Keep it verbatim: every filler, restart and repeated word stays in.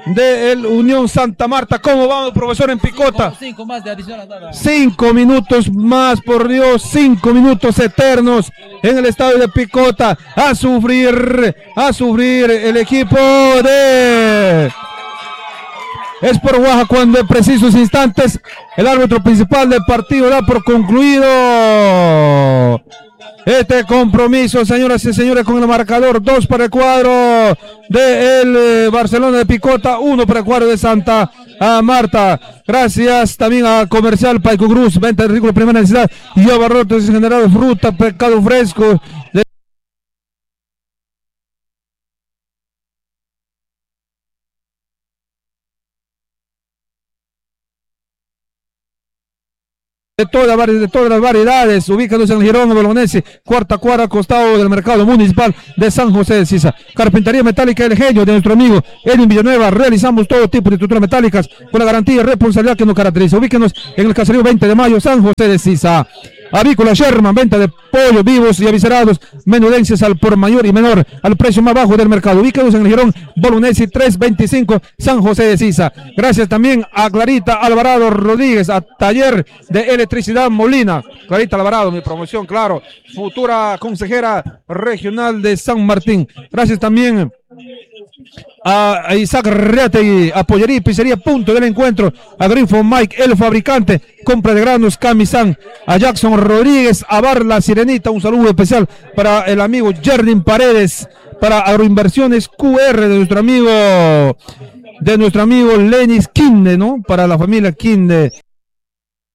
del Unión Santa Marta. ¿Cómo vamos, profesor, en Picota? Cinco, cinco más de adición. Cinco minutos más, por Dios, cinco minutos eternos en el estadio de Picota. A sufrir, a sufrir el equipo de Sport Oaxaca, cuando en precisos instantes el árbitro principal del partido da por concluido este compromiso, señoras y señores, con el marcador: dos para el cuadro del de Barcelona de Picota, uno para el cuadro de Santa Marta. Gracias también a Comercial Paico Cruz, venta de artículos de primera necesidad y abarrotes en general, fruta, pescado fresco. De De, toda, de todas las variedades, ubícanos en el Girón Bolognesi, cuarta cuadra, costado del mercado municipal de San José de Sisa. Carpintería metálica El Genio, de nuestro amigo Edwin Villanueva. Realizamos todo tipo de estructuras metálicas con la garantía y responsabilidad que nos caracteriza. Ubíquenos en el caserío veinte de mayo, San José de Sisa. Avícola Sherman, venta de pollos vivos y aviserados, menudencias al por mayor y menor, al precio más bajo del mercado. Ubícados en el Girón Bolognesi trescientos veinticinco, San José de Sisa. Gracias también a Clarita Alvarado Rodríguez, a Taller de Electricidad Molina. Clarita Alvarado, mi promoción, claro, futura consejera regional de San Martín. Gracias también a Isaac Reategui, a Pollería y Pizzería Punto del Encuentro, a Grifo Mike, el fabricante, compra de granos Camisán, a Jackson Rodríguez, a Bar La Sirenita. Un saludo especial para el amigo Jerdin Paredes, para Agroinversiones Q R de nuestro amigo de nuestro amigo Lenis Quinde, ¿no? Para la familia Quinde.